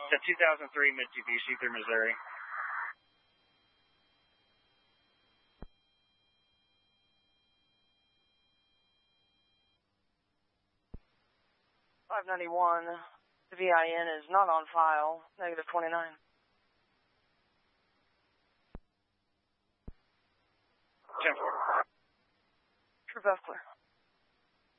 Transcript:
It's a 2003 Mitsubishi through Missouri. $591. The VIN is not on file. Negative 29. True Beth clear.